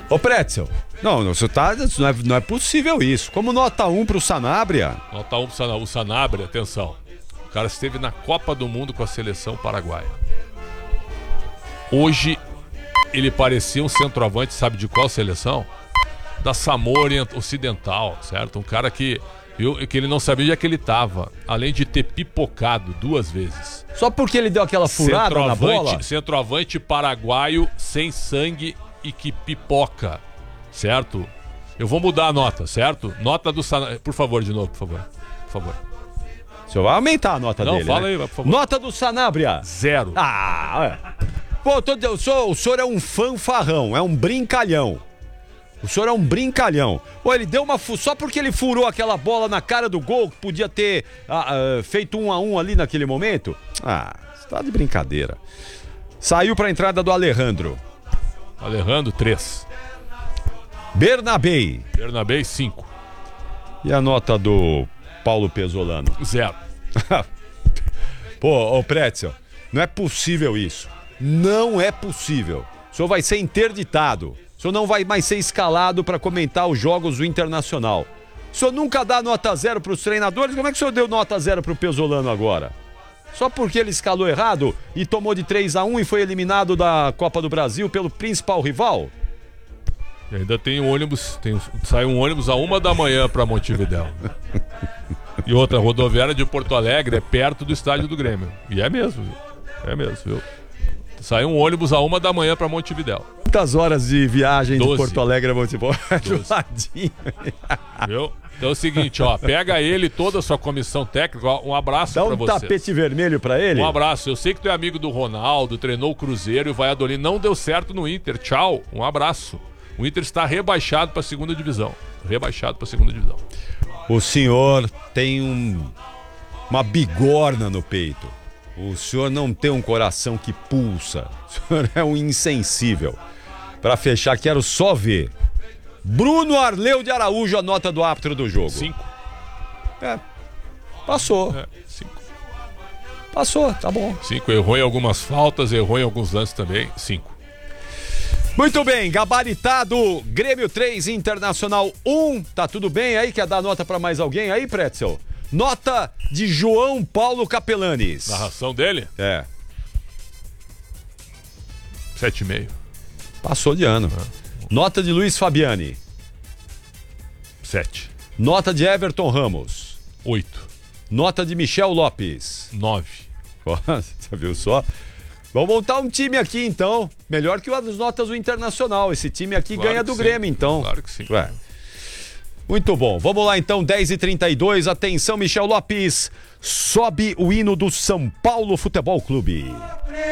Ô, Pretzel, não é possível isso. Como nota 1 pro Sanabria? Nota 1 pro Sanabria. O Sanabria, atenção. O cara esteve na Copa do Mundo com a seleção paraguaia. Hoje, ele parecia um centroavante, sabe de qual seleção? Da Samoa Ocidental, certo? Um cara que ele não sabia onde é que ele estava. Além de ter pipocado 2 vezes. Só porque ele deu aquela furada na bola? Centroavante paraguaio, sem sangue e que pipoca, certo? Eu vou mudar a nota, certo? Nota do Sanabria. Por favor, de novo, por favor. Por favor. O senhor vai aumentar a nota dele, fala né? aí, por favor. Nota do Sanabria. 0. Pô, o senhor é um fanfarrão, é um brincalhão. O senhor é um brincalhão. Pô, ele deu uma... Só porque ele furou aquela bola na cara do gol, que podia ter feito 1-1 ali naquele momento? Você tá de brincadeira. Saiu pra entrada do Alejandro. 3. Bernabei, 5. E a nota do Paulo Pesolano? 0. Pô, ô Pretzel, não é possível isso. Não é possível. O senhor vai ser interditado. O senhor não vai mais ser escalado para comentar os jogos do Internacional. O senhor nunca dá nota 0 para os treinadores. Como é que o senhor deu nota 0 para o Pesolano agora? Só porque ele escalou errado e tomou de 3-1 e foi eliminado da Copa do Brasil pelo principal rival? E ainda tem um ônibus, sai um ônibus a 1 da manhã para Montevidéu. E outra, rodoviária de Porto Alegre é perto do estádio do Grêmio. E é mesmo, viu? Sai um ônibus a 1 da manhã para Montevidéu. Quantas horas de viagem 12. de Porto Alegre a Montevidéu? Viu? Então é o seguinte, pega ele e toda a sua comissão técnica, um abraço pra vocês. Dá um tapete vermelho pra ele? Um abraço. Eu sei que tu é amigo do Ronaldo, treinou o Cruzeiro e o Valladolid não deu certo no Inter. Tchau, um abraço. O Inter está rebaixado pra 2ª divisão. O senhor tem uma bigorna no peito. O senhor não tem um coração que pulsa. O senhor é um insensível. Pra fechar, quero só ver. Bruno Arleu de Araújo, a nota do árbitro do jogo. 5. Passou. 5. Passou, tá bom. 5, errou em algumas faltas, errou em alguns lances também. 5. Muito bem, gabaritado. Grêmio 3, Internacional 1. Tá tudo bem aí? Quer dar nota pra mais alguém aí, Pretzel? Nota de João Paulo Capelanes. Narração dele? 7,5. Passou de ano. Nota de Luiz Fabiani. 7. Nota de Everton Ramos. 8. Nota de Michel Lopes. 9. Você viu só? Vamos montar um time aqui, então. Melhor que as notas do Internacional. Esse time aqui claro ganha do sim. Grêmio, então. Claro que sim. Muito bom. Vamos lá, então. 10h32. Atenção, Michel Lopes. Sobe o hino do São Paulo Futebol Clube.